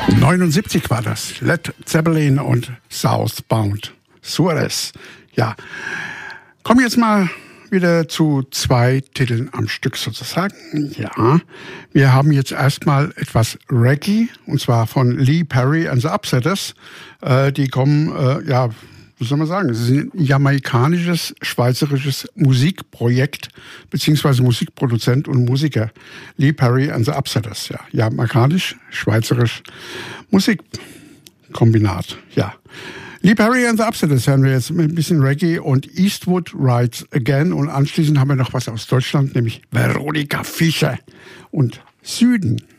79 war das. Led Zeppelin und Southbound Suarez. Ja, kommen jetzt mal wieder zu 2 Titeln am Stück sozusagen. Ja, wir haben jetzt erstmal etwas Reggae, und zwar von Lee Perry and the Upsetters. Die kommen, wie soll man sagen, es ist ein jamaikanisches, schweizerisches Musikprojekt, beziehungsweise Musikproduzent und Musiker. Lee Perry and the Upsetters, ja. Jamaikanisch, schweizerisch Musikkombinat, ja. Lee Perry and the Upsetters hören wir jetzt mit ein bisschen Reggae und Eastwood Rides Again. Und anschließend haben wir noch was aus Deutschland, nämlich Veronika Fischer und Süden.